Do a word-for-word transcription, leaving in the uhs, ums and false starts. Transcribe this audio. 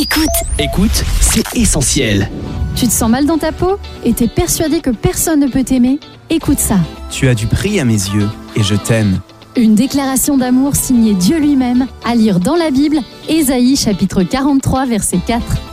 Écoute. Écoute, c'est essentiel. Tu te sens mal dans ta peau et t'es persuadé que personne ne peut t'aimer? Écoute ça. Tu as du prix à mes yeux et je t'aime. Une déclaration d'amour signée Dieu lui-même, à lire dans la Bible, Ésaïe chapitre quarante-trois verset quatre.